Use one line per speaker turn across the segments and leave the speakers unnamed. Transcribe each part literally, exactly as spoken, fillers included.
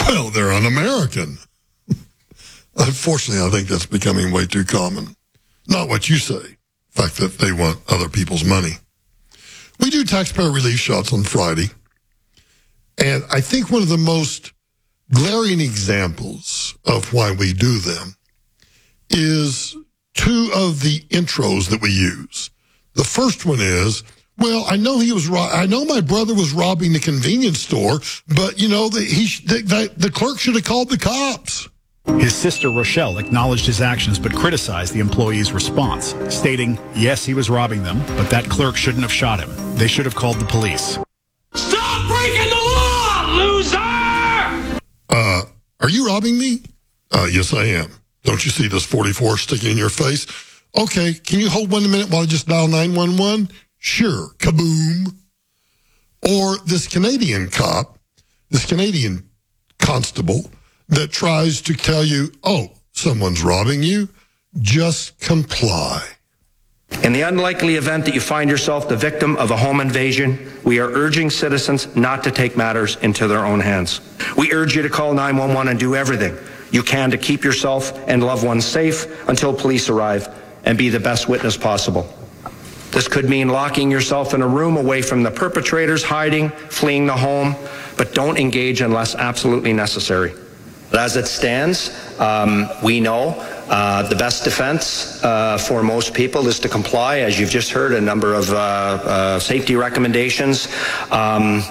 Well, they're un-American. Unfortunately, I think that's becoming way too common. Not what you say. The fact that they want other people's money. We do taxpayer relief shots on Friday. And I think one of the most glaring examples of why we do them is two of the intros that we use. The first one is, well, I know he was. Ro- I know my brother was robbing the convenience store, but you know the he sh- the, the, the clerk should have called the cops.
His sister Rochelle acknowledged his actions but criticized the employee's response, stating, yes, he was robbing them, but that clerk shouldn't have shot him. They should have called the police.
Stop breaking the law, loser!
Uh, are you robbing me? Uh, yes, I am. Don't you see this forty-four sticking in your face? Okay, can you hold one minute while I just dial nine one one? Sure, kaboom. Or this Canadian cop, this Canadian constable that tries to tell you, oh, someone's robbing you, just comply.
In the unlikely event that you find yourself the victim of a home invasion, we are urging citizens not to take matters into their own hands. We urge you to call nine one one and do everything you can to keep yourself and loved ones safe until police arrive and be the best witness possible. This could mean locking yourself in a room away from the perpetrators, hiding, fleeing the home, but don't engage unless absolutely necessary. As it stands, um, we know uh, the best defense uh, for most people is to comply, as you've just heard, a number of uh, uh, safety recommendations. Um,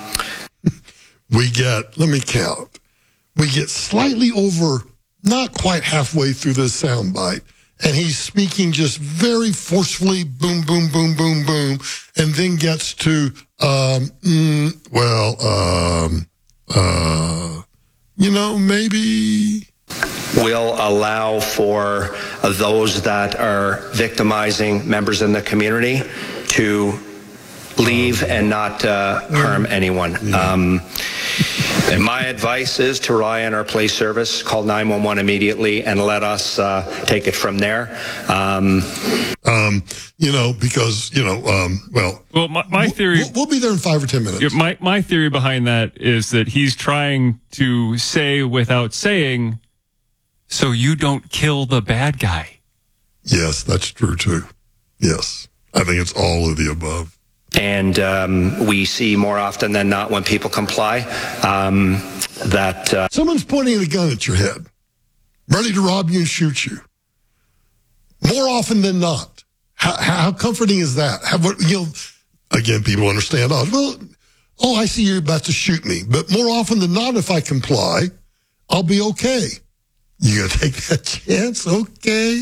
we get, let me count, we get slightly over, not quite halfway through this soundbite, and he's speaking just very forcefully, boom, boom, boom, boom, boom, and then gets to, um, mm, well, um, uh, you know, maybe.
Will allow for those that are victimizing members in the community to leave and not uh, harm anyone.
Yeah.
Um, and my advice is to rely on our police service, call nine one one immediately, and let us uh, take it from there. Um,
um, you know, because, you know, um, well.
Well, my, my theory.
We'll, we'll be there in five or ten minutes.
My, my theory behind that is that he's trying to say without saying, so you don't kill the bad guy.
Yes, that's true, too. Yes. I think it's all of the above.
And um, we see more often than not when people comply um, that... Uh,
Someone's pointing a gun at your head, ready to rob you and shoot you. More often than not. How, how comforting is that? How, you know, again, people understand, oh, well, oh, I see you're about to shoot me. But more often than not, if I comply, I'll be okay. You going to take that chance? Okay.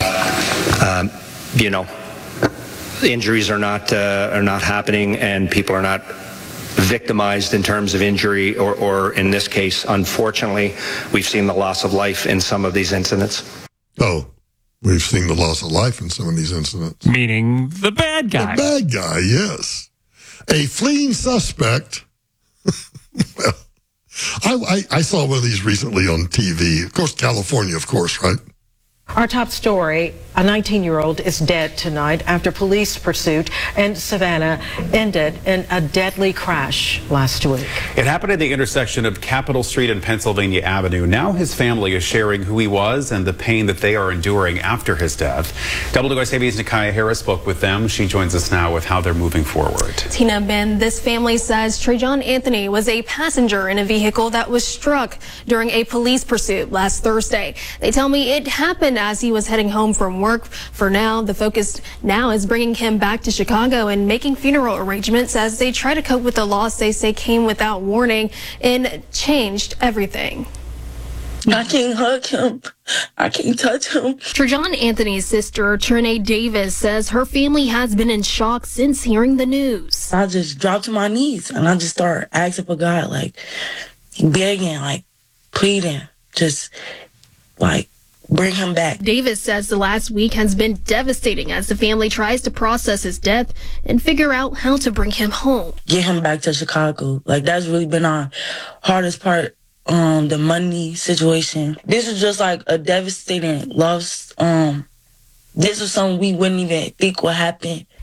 Um, you know... Injuries are not uh, are not happening, and people are not victimized in terms of injury, or, or in this case, unfortunately, we've seen the loss of life in some of these incidents.
Oh, we've seen the loss of life in some of these incidents.
Meaning the bad guy.
The bad guy, yes. A fleeing suspect. Well, I, I, I saw one of these recently on T V. Of course, California, of course, right?
Our top story, a nineteen-year-old is dead tonight after police pursuit in Savannah ended in a deadly crash last week.
It happened at the intersection of Capitol Street and Pennsylvania Avenue. Now his family is sharing who he was and the pain that they are enduring after his death. W W S A B's Nakaya Harris spoke with them. She joins us now with how they're moving forward.
Tina, Ben, this family says Trejon Anthony was a passenger in a vehicle that was struck during a police pursuit last Thursday. They tell me it happened as he was heading home from work. For now, the focus now is bringing him back to Chicago and making funeral arrangements as they try to cope with the loss they say came without warning and changed everything.
I can't hug him. I can't touch him.
Trejon Anthony's sister, Trinae Davis, says her family has been in shock since hearing the news.
I just dropped to my knees and I just started asking for God, like, begging, like, pleading, just, like, bring him back.
Davis says the last week has been devastating as the family tries to process his death and figure out how to bring him home.
Get him back to Chicago. Like, that's really been our hardest part. Um, the money situation. This is just like a devastating loss. Um, this is something we wouldn't even think would happen.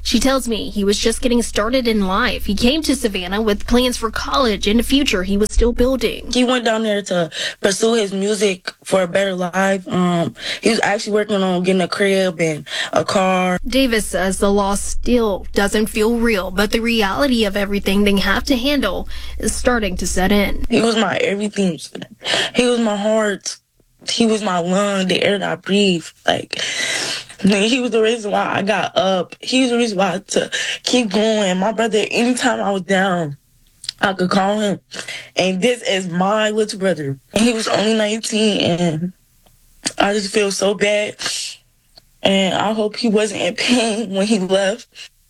She tells me he was just getting started in life. He came to Savannah with plans for college and a future he was still building.
He went down there to pursue his music for a better life. Um, he was actually working on getting a crib and a car.
Davis says the loss still doesn't feel real, but the reality of everything they have to handle is starting to set in.
He was my everything. He was my heart. He was my lung, the air that I breathe. Like, he was the reason why I got up. He was the reason why to keep going. My brother, anytime I was down, I could call him. And this is my little brother. He was only nineteen, and I just feel so bad. And I hope he wasn't in pain when he left.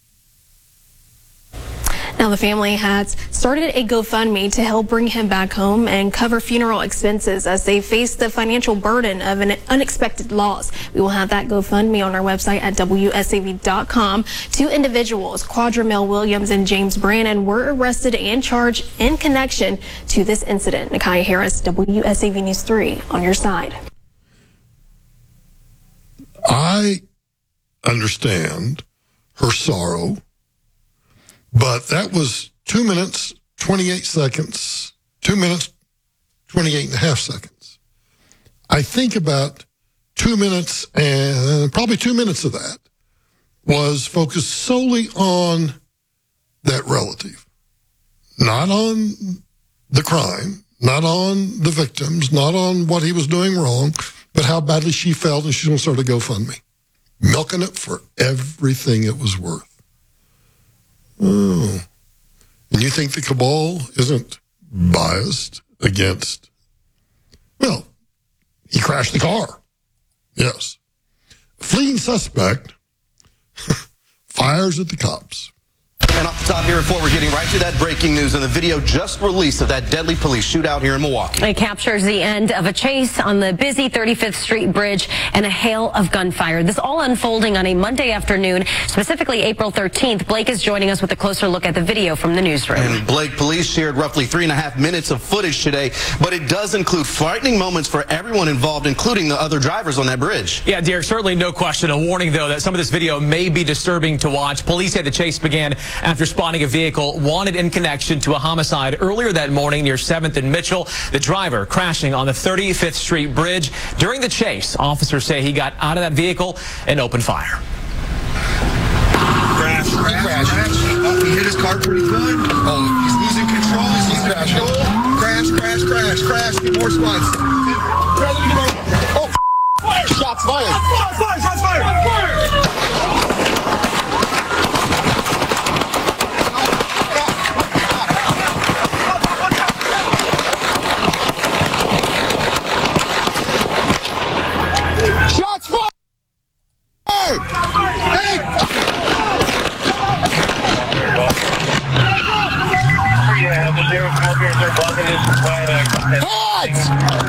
Now, the family has started a GoFundMe to help bring him back home and cover funeral expenses as they face the financial burden of an unexpected loss. We will have that GoFundMe on our website at W S A V dot com. Two individuals, Quadramel Williams and James Brannon, were arrested and charged in connection to this incident. Nakaya Harris, W S A V News three, on your side.
I understand her sorrow. But that was two minutes, twenty-eight seconds, two minutes, twenty-eight and a half seconds. I think about two minutes and probably two minutes of that was focused solely on that relative, not on the crime, not on the victims, not on what he was doing wrong, but how badly she felt, and she's going to start a GoFundMe, milking it for everything it was worth. Oh. And you think the cabal isn't biased against, well, he crashed the car. Yes. Fleeing suspect fires at the cops.
And off the top here at four, we're getting right to that breaking news, and the video just released of that deadly police shootout here in Milwaukee.
It captures the end of a chase on the busy thirty-fifth Street Bridge and a hail of gunfire. This all unfolding on a Monday afternoon, specifically April thirteenth. Blake is joining us with a closer look at the video from the newsroom.
And Blake, police shared roughly three and a half minutes of footage today, but it does include frightening moments for everyone involved, including the other drivers on that bridge.
Yeah, Derek, certainly no question. A warning, though, that some of this video may be disturbing to watch. Police say the chase began after spotting a vehicle wanted in connection to a homicide earlier that morning near seventh and Mitchell. The driver crashing on the thirty-fifth Street Bridge. During the chase, officers say he got out of that vehicle and opened fire.
Crash, crash. Oh, he hit his car pretty good. Oh, he's losing control. He's losing control. Crash, crash, crash, crash. Get more spots. Oh, shots fired. Shots fired, shots fired. Shots fired. Shots fired! Hey! Hands!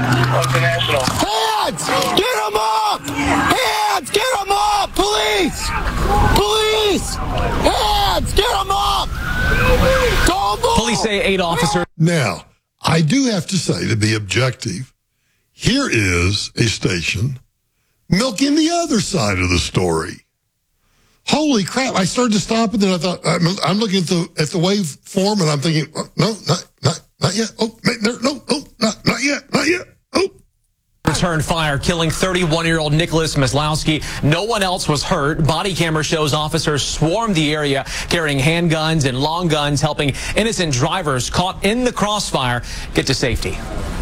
Hands! Get him up! Hands! Get him up! Police! Police! Hands! Get him up! Don't move!
Police say eight officers.
Now, I do have to say, to be objective, here is a station milking the other side of the story. Holy crap. I started to stop and then I thought, I'm, I'm looking at the at the waveform and I'm thinking, oh, no, not not not yet. Oh, no, no, oh, not, not yet, not yet. Oh.
Returned fire, killing thirty-one-year-old Nicholas Maslowski. No one else was hurt. Body camera shows officers swarmed the area carrying handguns and long guns, helping innocent drivers caught in the crossfire get to safety.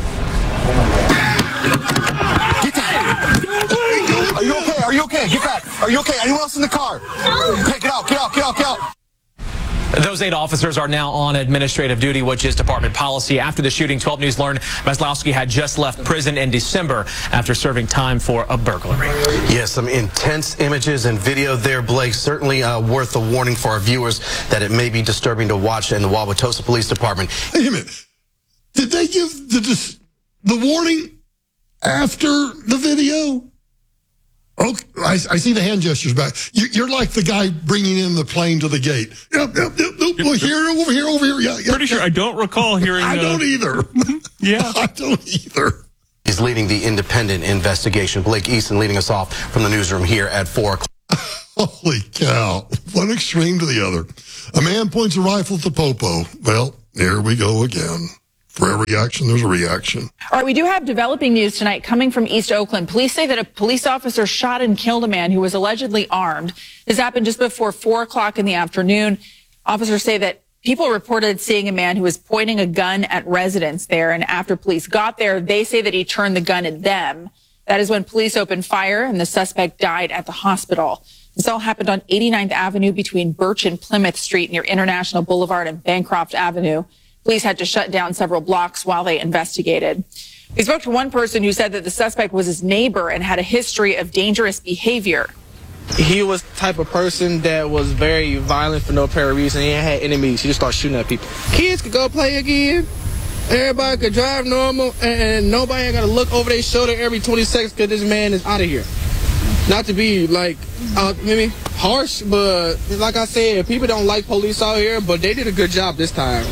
Are you okay? Are you okay? Get back. Are you okay? Anyone else in the car? Okay, get out, get out, get out, get out.
Those eight officers are now on administrative duty, which is department policy. After the shooting, twelve News learned Maslowski had just left prison in December after serving time for a burglary.
Yes, some intense images and video there, Blake. Certainly uh, worth a warning for our viewers that it may be disturbing to watch in the Wauwatosa Police Department.
Wait a minute. Did they give the, the warning after the video? Okay, I, I see the hand gestures back. You, you're like the guy bringing in the plane to the gate. Yep, yep, yep, yep. Well, here, over here, over here. Yeah, yeah.
Pretty sure I don't recall hearing.
I
uh,
don't either.
Yeah,
I don't either.
He's leading the independent investigation. Blake Easton leading us off from the newsroom here at four o'clock.
Holy cow. One extreme to the other. A man points a rifle at the popo. Well, there we go again. For every action, there's a reaction.
All right, we do have developing news tonight coming from East Oakland. Police say that a police officer shot and killed a man who was allegedly armed. This happened just before four o'clock in the afternoon. Officers say that people reported seeing a man who was pointing a gun at residents there. And after police got there, they say that he turned the gun at them. That is when police opened fire and the suspect died at the hospital. This all happened on eighty-ninth Avenue between Birch and Plymouth Street near International Boulevard and Bancroft Avenue. Police had to shut down several blocks while they investigated. We spoke to one person who said that the suspect was his neighbor and had a history of dangerous behavior.
He was the type of person that was very violent for no apparent reason. He ain't had enemies. He just started shooting at people. Kids could go play again. Everybody could drive normal, and nobody ain't got to look over their shoulder every twenty seconds because this man is out of here. Not to be, like, uh, maybe harsh, but like I said, people don't like police out here, but they did a good job this time.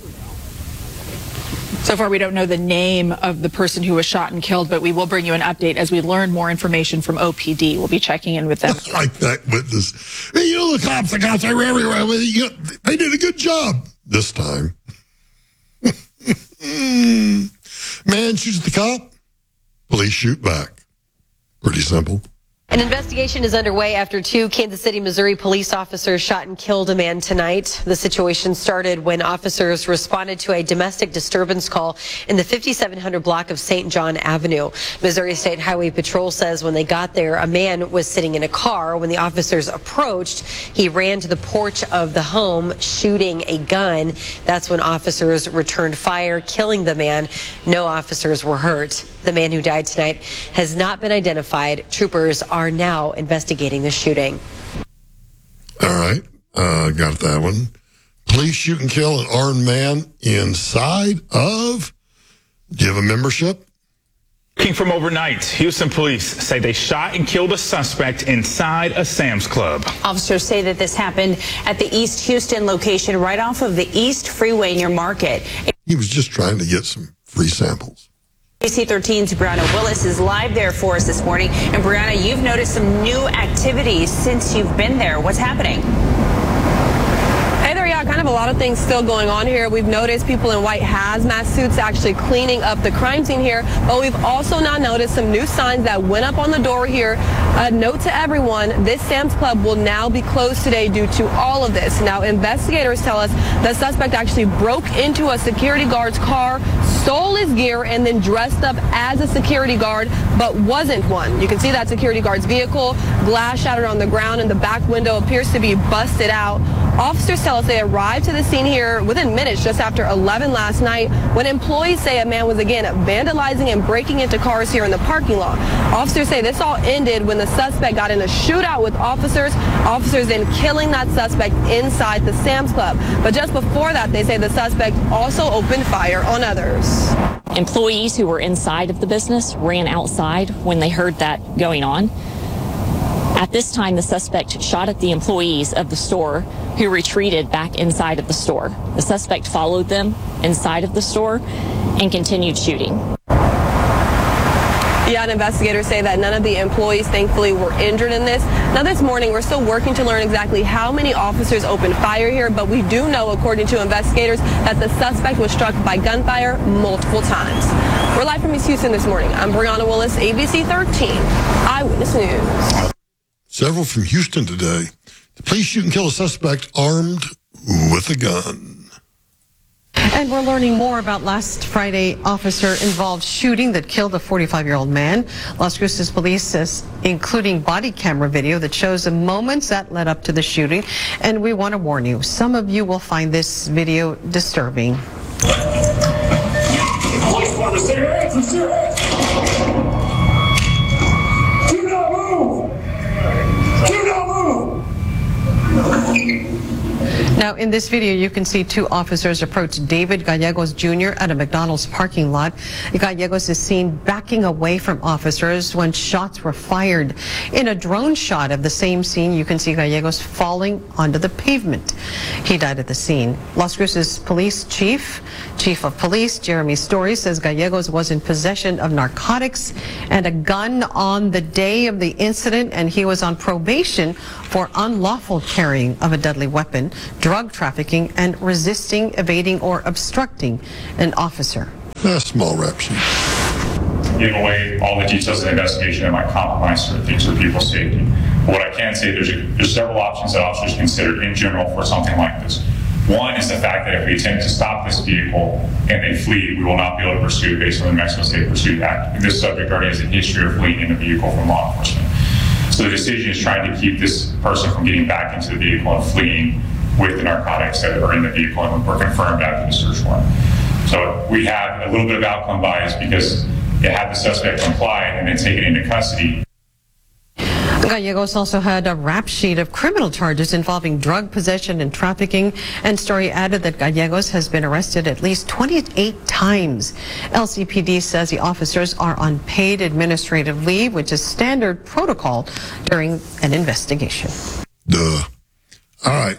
So far, we don't know the name of the person who was shot and killed, but we will bring you an update as we learn more information from O P D. We'll be checking in with them.
Like that witness. Hey, you know, the cops, the cops, they were everywhere. They did a good job this time. Man shoots the cop, police shoot back. Pretty simple.
An investigation is underway after two Kansas City, Missouri police officers shot and killed a man tonight. The situation started when officers responded to a domestic disturbance call in the fifty-seven hundred block of Saint John Avenue. Missouri State Highway Patrol says when they got there, a man was sitting in a car. When the officers approached, he ran to the porch of the home, shooting a gun. That's when officers returned fire, killing the man. No officers were hurt. The man who died tonight has not been identified. Troopers are now investigating the shooting.
All right. Uh, got that one. Police shoot and kill an armed man inside of. Do you have a membership?
King from overnight, Houston police say they shot and killed a suspect inside a Sam's Club.
Officers say that this happened at the East Houston location right off of the East Freeway near Market.
He was just trying to get some free samples.
A B C thirteen's Brianna Willis is live there for us this morning. And Brianna, you've noticed some new activities since you've been there. What's happening?
Hey there, yeah, kind of a lot of things still going on here. We've noticed people in white hazmat suits actually cleaning up the crime scene here, but we've also now noticed some new signs that went up on the door here. A note to everyone, this Sam's Club will now be closed today due to all of this. Now, investigators tell us the suspect actually broke into a security guard's car, stole his gear, and then dressed up as a security guard, but wasn't one. You can see that security guard's vehicle, glass shattered on the ground, and the back window appears to be busted out. Officers tell us they arrived to the scene here within minutes just after eleven last night when employees say a man was again vandalizing and breaking into cars here in the parking lot. Officers say this all ended when the suspect got in a shootout with officers, officers then killing that suspect inside the Sam's Club. But just before that, they say the suspect also opened fire on others.
Employees who were inside of the business ran outside when they heard that going on. At this time, the suspect shot at the employees of the store who retreated back inside of the store. The suspect followed them inside of the store and continued shooting.
Yeah, and investigators say that none of the employees, thankfully, were injured in this. Now, this morning, we're still working to learn exactly how many officers opened fire here, but we do know, according to investigators, that the suspect was struck by gunfire multiple times. We're live from East Houston this morning. I'm Brianna Willis, A B C thirteen Eyewitness News.
Several from Houston today. The police shoot and kill a suspect armed with a gun.
And we're learning more about last Friday officer-involved shooting that killed a forty-five-year-old man. Las Cruces police says, including body camera video that shows the moments that led up to the shooting. And we want to warn you, some of you will find this video disturbing.
Police department, stay your hands, stay your hands. Do not move. Do not move.
Now, in this video, you can see two officers approach David Gallegos Junior at a McDonald's parking lot. Gallegos is seen backing away from officers when shots were fired. In a drone shot of the same scene, you can see Gallegos falling onto the pavement. He died at the scene. Las Cruces Police Chief, Chief of Police Jeremy Story says Gallegos was in possession of narcotics and a gun on the day of the incident, and he was on probation for unlawful carrying of a deadly weapon, drug trafficking, and resisting, evading, or obstructing an officer.
A small rap sheet.
Give away all the details of the investigation and might compromise certain things for people's safety. But what I can say, there's, a, there's several options that officers consider in general for something like this. One is the fact that if we attempt to stop this vehicle and they flee, we will not be able to pursue based on the Mexico State Pursuit Act. This subject already has a history of fleeing in a vehicle from law enforcement. So the decision is trying to keep this person from getting back into the vehicle and fleeing with the narcotics that are in the vehicle and were confirmed after the search warrant. So we have a little bit of outcome bias because it had the suspect complied and then taken into custody.
Gallegos also had a rap sheet of criminal charges involving drug possession and trafficking, and story added that Gallegos has been arrested at least twenty-eight times. L C P D says the officers are on paid administrative leave, which is standard protocol during an investigation.
Duh. All right.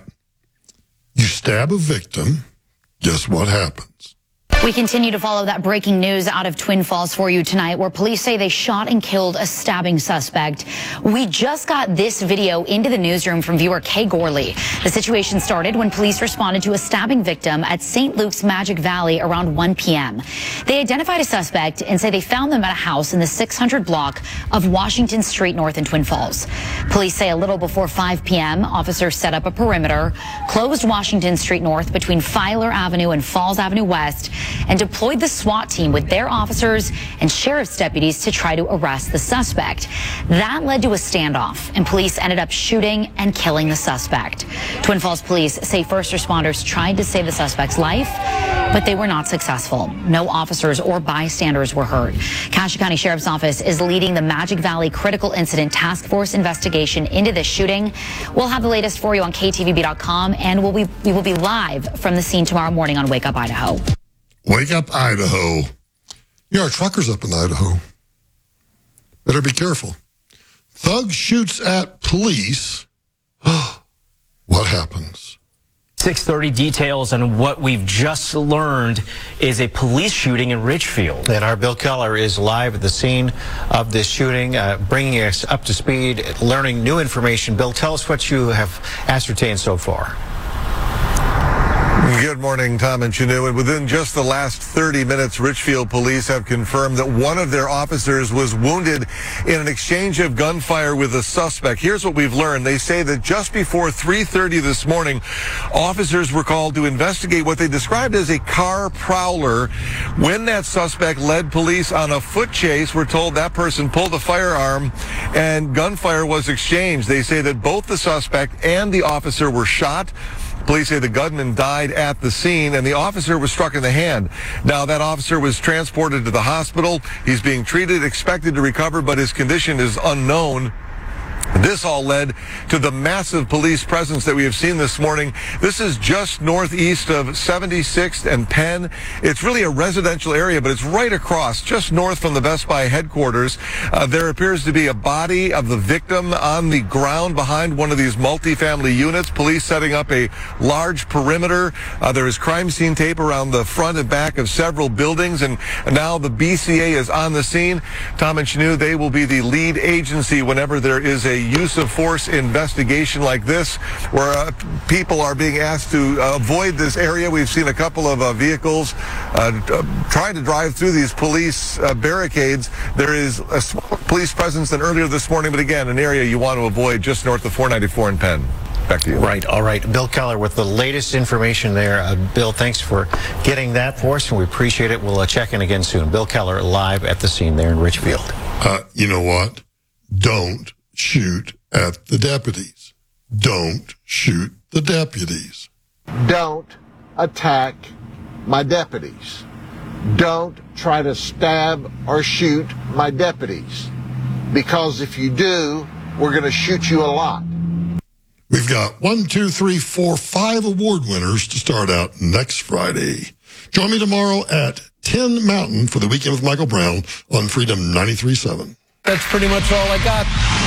You stab a victim, guess what happens?
We continue to follow that breaking news out of Twin Falls for you tonight, where police say they shot and killed a stabbing suspect. We just got this video into the newsroom from viewer Kay Gorley. The situation started when police responded to a stabbing victim at Saint Luke's Magic Valley around one p m They identified a suspect and say they found them at a house in the six hundred block of Washington Street North in Twin Falls. Police say a little before five p m, officers set up a perimeter, closed Washington Street North between Filer Avenue and Falls Avenue West, and deployed the SWAT team with their officers and sheriff's deputies to try to arrest the suspect. That led to a standoff, and police ended up shooting and killing the suspect. Twin Falls police say first responders tried to save the suspect's life, but they were not successful. No officers or bystanders were hurt. Cassia County Sheriff's Office is leading the Magic Valley Critical Incident Task Force investigation into this shooting. We'll have the latest for you on K T V B dot com, and we'll be, we will be live from the scene tomorrow morning on Wake Up Idaho.
Wake Up Idaho. You know, our truckers up in Idaho. Better be careful. Thug shoots at police. What happens?
six thirty details on what we've just learned is a police shooting in Richfield.
And our Bill Keller is live at the scene of this shooting, uh, bringing us up to speed, learning new information. Bill, tell us what you have ascertained so far.
Good morning, Tom and Chanu. And within just the last thirty minutes, Richfield police have confirmed that one of their officers was wounded in an exchange of gunfire with a suspect. Here's what we've learned. They say that just before three thirty this morning, officers were called to investigate what they described as a car prowler. When that suspect led police on a foot chase, we're told that person pulled a firearm and gunfire was exchanged. They say that both the suspect and the officer were shot. Police say the gunman died at the scene and the officer was struck in the hand. Now, that officer was transported to the hospital. He's being treated, expected to recover, but his condition is unknown. This all led to the massive police presence that we have seen this morning. This is just northeast of seventy-sixth and Penn. It's really a residential area, but it's right across, just north from the Best Buy headquarters. Uh, there appears to be a body of the victim on the ground behind one of these multifamily units. Police setting up a large perimeter. Uh, there is crime scene tape around the front and back of several buildings, and now the B C A is on the scene. Tom and Chanu, they will be the lead agency whenever there is a use of force investigation like this, where uh, people are being asked to uh, avoid this area. We've seen a couple of uh, vehicles uh, uh, trying to drive through these police uh, barricades. There is a smaller police presence than earlier this morning, but again, an area you want to avoid just north of four ninety-four in Penn. Back to you.
Right. All right. Bill Keller with the latest information there. Uh, Bill, thanks for getting that for us, and we appreciate it. We'll uh, check in again soon. Bill Keller live at the scene there in Richfield.
Uh, you know what? Don't shoot at the deputies. Don't shoot the deputies.
Don't attack my deputies. Don't try to stab or shoot my deputies. Because if you do, we're going to shoot you a lot.
We've got one, two, three, four, five award winners to start out next Friday. Join me tomorrow at ten Mountain for the Weekend with Michael Brown on Freedom ninety-three point seven.
That's pretty much all I got.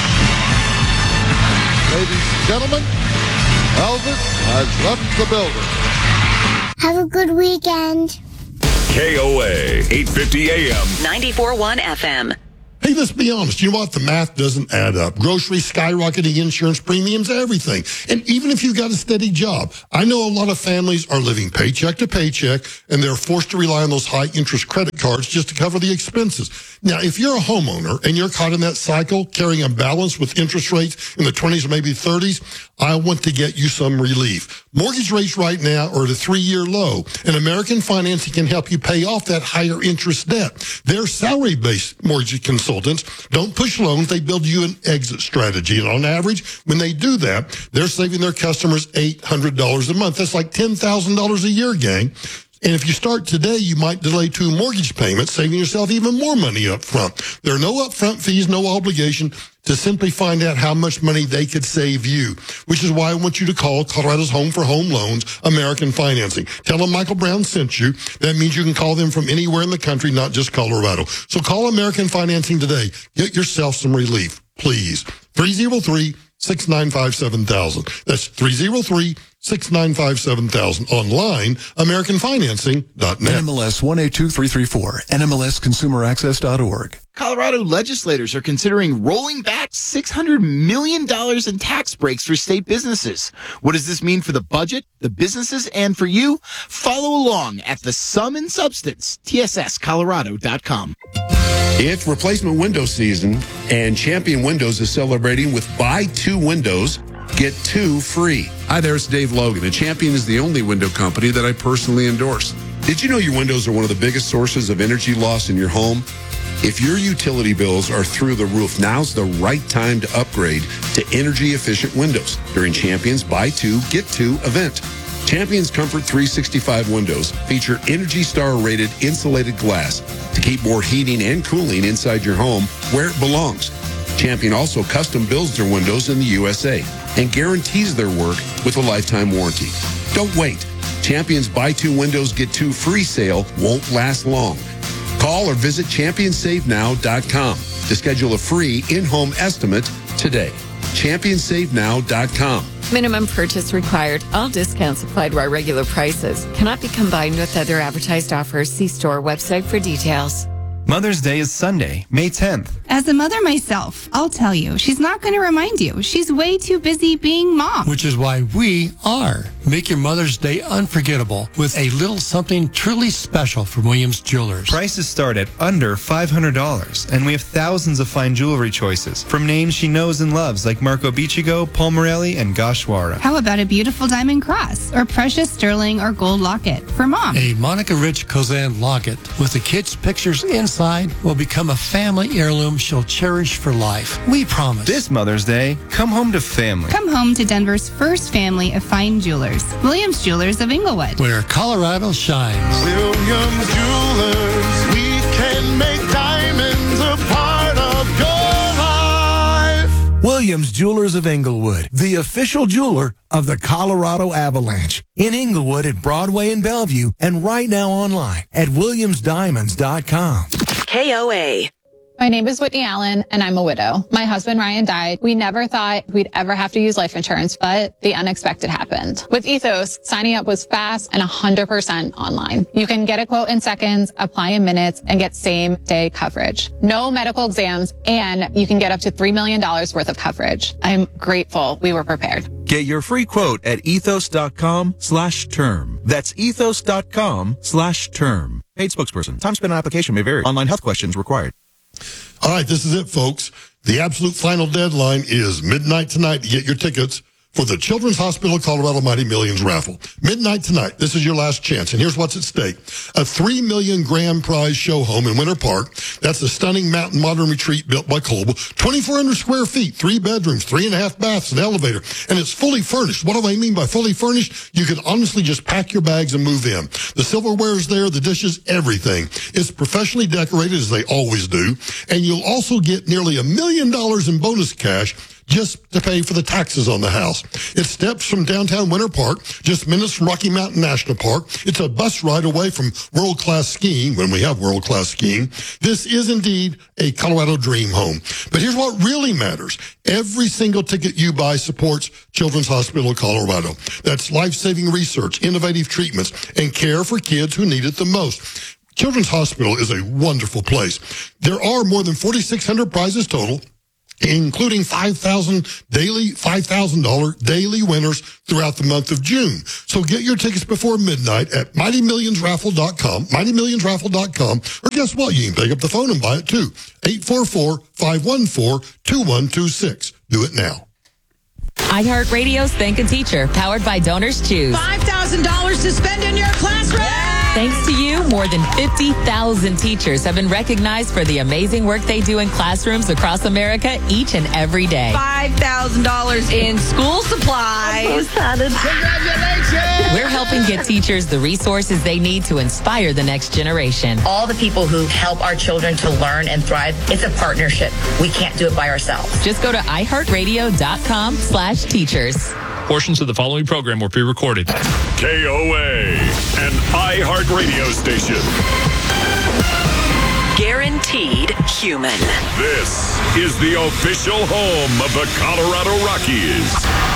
Ladies and gentlemen, Elvis has left the building.
Have a good weekend.
K O A, eight fifty A M.
ninety-four point one F M.
Hey, let's be honest. You know what? The math doesn't add up. Groceries, skyrocketing insurance premiums, everything. And even if you've got a steady job, I know a lot of families are living paycheck to paycheck, and they're forced to rely on those high-interest credit cards just to cover the expenses. Now, if you're a homeowner and you're caught in that cycle, carrying a balance with interest rates in the twenties or maybe thirties, I want to get you some relief. Mortgage rates right now are at a three-year low, and American Financing can help you pay off that higher interest debt. Their salary-based mortgage consultants don't push loans. They build you an exit strategy. And on average, when they do that, they're saving their customers eight hundred dollars a month. That's like ten thousand dollars a year, gang. And if you start today, you might delay two mortgage payments, saving yourself even more money up front. There are no upfront fees, no obligation to simply find out how much money they could save you, which is why I want you to call Colorado's Home for Home Loans, American Financing. Tell them Michael Brown sent you. That means you can call them from anywhere in the country, not just Colorado. So call American Financing today. Get yourself some relief, please. three oh three, six nine five, seven thousand. That's three oh three, six nine five, seven thousand. Online, american financing dot net.
N M L S one eight two three three four, N M L S consumer access dot org.
Colorado legislators are considering rolling back six hundred million dollars in tax breaks for state businesses. What does this mean for the budget, the businesses, and for you? Follow along at the Sum and Substance, T S S colorado dot com.
It's replacement window season, and Champion Windows is celebrating with buy two windows, get two free.
Hi there, it's Dave Logan, and Champion is the only window company that I personally endorse.
Did you know your windows are one of the biggest sources of energy loss in your home? If your utility bills are through the roof, now's the right time to upgrade to energy-efficient windows during Champion's Buy Two, Get Two event. Champion's Comfort three sixty-five windows feature Energy Star rated insulated glass to keep more heating and cooling inside your home where it belongs. Champion also custom builds their windows in the U S A and guarantees their work with a lifetime warranty. Don't wait. Champion's Buy Two Windows, Get Two free sale won't last long. Call or visit champion save now dot com to schedule a free in-home estimate today. champion save now dot com.
Minimum purchase required. All discounts applied to our regular prices. Cannot be combined with other advertised offers. See store website for details.
Mother's Day is Sunday, May tenth.
As a mother myself, I'll tell you, she's not going to remind you. She's way too busy being mom.
Which is why we are. Make your Mother's Day unforgettable with a little something truly special from Williams Jewelers.
Prices start at under five hundred dollars, and we have thousands of fine jewelry choices from names she knows and loves like Marco Biccigo, Paul Morelli, and Goshwara.
How about a beautiful diamond cross or precious sterling or gold locket for mom?
A Monica Rich Kozan locket with the kids' pictures inside will become a family heirloom she'll cherish for life. We promise.
This Mother's Day, come home to family.
Come home to Denver's first family of fine jewelers, Williams Jewelers of Inglewood.
Where Colorado shines.
Williams Jewelers, we can make diamonds a part of your life.
Williams Jewelers of Inglewood, the official jeweler of the Colorado Avalanche. In Inglewood at Broadway and Bellevue, and right now online at williams diamonds dot com.
K O A.
My name is Whitney Allen, and I'm a widow. My husband, Ryan, died. We never thought we'd ever have to use life insurance, but the unexpected happened. With Ethos, signing up was fast and one hundred percent online. You can get a quote in seconds, apply in minutes, and get same-day coverage. No medical exams, and you can get up to three million dollars worth of coverage. I'm grateful we were prepared.
Get your free quote at ethos.com slash term. That's ethos.com slash term. Paid spokesperson. Time spent on application may vary. Online health questions required.
All right, this is it, folks. The absolute final deadline is midnight tonight to get your tickets for the Children's Hospital Colorado Mighty Millions raffle. Midnight tonight. This is your last chance. And here's what's at stake. A three million grand prize show home in Winter Park. That's a stunning mountain modern retreat built by Colby. twenty-four hundred square feet, three bedrooms, three and a half baths, an elevator. And it's fully furnished. What do I mean by fully furnished? You can honestly just pack your bags and move in. The silverware is there, the dishes, everything. It's professionally decorated, as they always do. And you'll also get nearly a million dollars in bonus cash just to pay for the taxes on the house. It's steps from downtown Winter Park, just minutes from Rocky Mountain National Park. It's a bus ride away from world-class skiing, when we have world-class skiing. This is indeed a Colorado dream home. But here's what really matters. Every single ticket you buy supports Children's Hospital of Colorado. That's life-saving research, innovative treatments, and care for kids who need it the most. Children's Hospital is a wonderful place. There are more than forty-six hundred prizes total, including five thousand daily, five thousand dollars daily winners throughout the month of June. So get your tickets before midnight at mighty millions raffle dot com, mighty millions raffle dot com, or guess what? You can pick up the phone and buy it too. eight four four, five one four, two one two six. Do it now.
iHeartRadio's Thank a Teacher, powered by Donors Choose.
five thousand dollars to spend in your classroom.
Thanks to you, more than fifty thousand teachers have been recognized for the amazing work they do in classrooms across America each and every day.
five thousand dollars in school supplies. I'm so excited. Congratulations.
We're helping get teachers the resources they need to inspire the next generation.
All the people who help our children to learn and thrive, it's a partnership. We can't do it by ourselves.
Just go to iHeartRadio.com slash teachers.
Portions of the following program were pre-recorded.
K O A, an iHeartRadio station.
Guaranteed human.
This is the official home of the Colorado Rockies.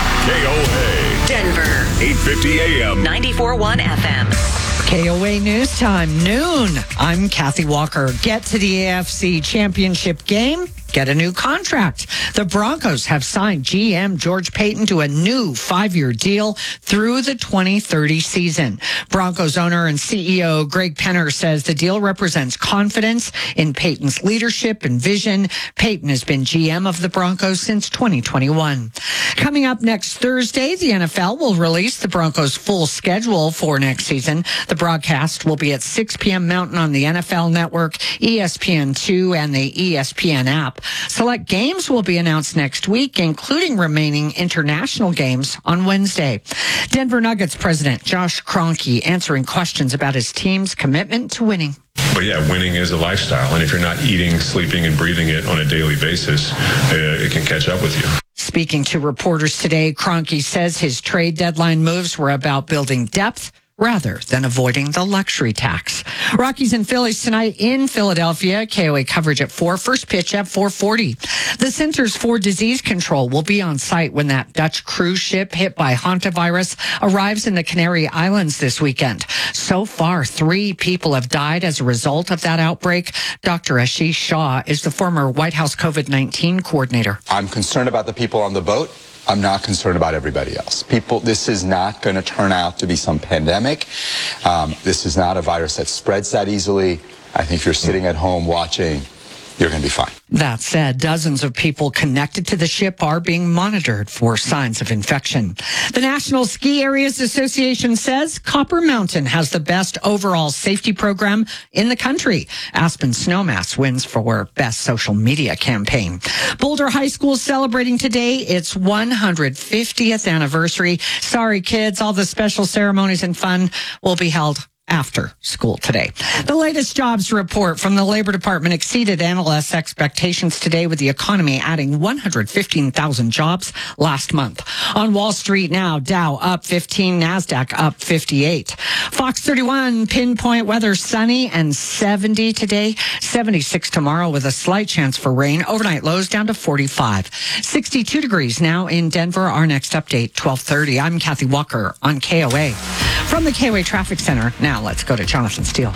K O A.
Denver.
eight fifty A M.
ninety-four point one F M.
K O A News Time, noon. I'm Kathy Walker. Get to the A F C Championship game. Get a new contract. The Broncos have signed G M George Paton to a new five-year deal through the twenty thirty season. Broncos owner and C E O Greg Penner says the deal represents confidence in Paton's leadership and vision. Paton has been G M of the Broncos since twenty twenty-one. Coming up next Thursday, the N F L will release the Broncos' full schedule for next season. The broadcast will be at six p.m. Mountain on the N F L Network, E S P N two, and the E S P N app. Select games will be announced next week, including remaining international games on Wednesday. Denver Nuggets president Josh Kroenke answering questions about his team's commitment to winning.
But yeah, winning is a lifestyle. And if you're not eating, sleeping, and breathing it on a daily basis, uh, it can catch up with you.
Speaking to reporters today, Kroenke says his trade deadline moves were about building depth rather than avoiding the luxury tax. Rockies and Phillies tonight in Philadelphia. K O A coverage at four. First pitch at four forty. The Centers for Disease Control will be on site when that Dutch cruise ship hit by hantavirus arrives in the Canary Islands this weekend. So far, three people have died as a result of that outbreak. Doctor Ashish Shah is the former White House COVID nineteen coordinator.
I'm concerned about the people on the boat. I'm not concerned about everybody else. People, this is not going to turn out to be some pandemic. Um, this is not a virus that spreads that easily. I think if you're sitting at home watching, you're going to be fine.
That said, dozens of people connected to the ship are being monitored for signs of infection. The National Ski Areas Association says Copper Mountain has the best overall safety program in the country. Aspen Snowmass wins for best social media campaign. Boulder High School celebrating today its one hundred fiftieth anniversary. Sorry, kids, all the special ceremonies and fun will be held after school today. The latest jobs report from the Labor Department exceeded analysts' expectations today, with the economy adding one hundred fifteen thousand jobs last month. On Wall Street now, Dow up fifteen, NASDAQ up fifty-eight. Fox thirty-one, pinpoint weather, sunny and seventy today, seventy-six tomorrow with a slight chance for rain. Overnight lows down to forty-five. sixty-two degrees now in Denver. Our next update, twelve thirty. I'm Kathy Walker on K O A. From the K O A Traffic Center, now let's go to Jonathan Steele.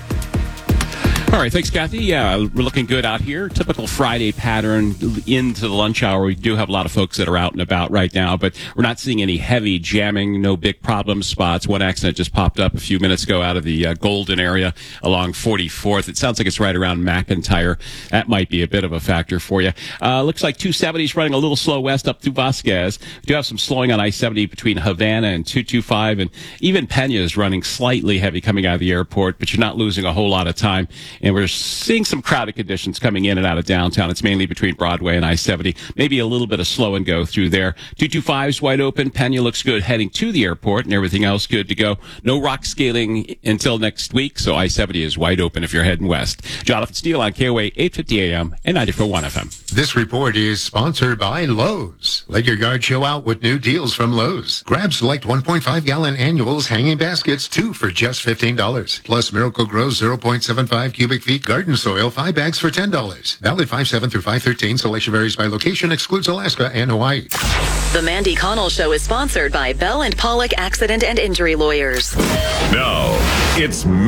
All right, thanks, Kathy. Yeah, we're looking good out here. Typical Friday pattern into the lunch hour. We do have a lot of folks that are out and about right now, but we're not seeing any heavy jamming, no big problem spots. One accident just popped up a few minutes ago out of the uh, Golden area along forty-fourth. It sounds like it's right around McIntyre. That might be a bit of a factor for you. Uh, looks like two seventy is running a little slow west up through Vasquez. We do have some slowing on I seventy between Havana and two twenty-five, and even Pena is running slightly heavy coming out of the airport, but you're not losing a whole lot of time. And we're seeing some crowded conditions coming in and out of downtown. It's mainly between Broadway and I seventy. Maybe a little bit of slow and go through there. two twenty-five is wide open. Pena looks good heading to the airport, and everything else good to go. No rock scaling until next week, so I seventy is wide open if you're heading west. Jonathan Steele on K O A eight fifty A M and ninety-four point one F M.
This report is sponsored by Lowe's. Let your yard show out with new deals from Lowe's. Grab select one point five gallon annuals hanging baskets, two for just fifteen dollars. Plus Miracle Grow zero point seven five cubic feet garden soil, five bags for ten dollars. Valid five seven through five thirteen. Selection varies by location, excludes Alaska and Hawaii.
The Mandy Connell Show is sponsored by Bell and Pollock Accident and Injury Lawyers.
Now, it's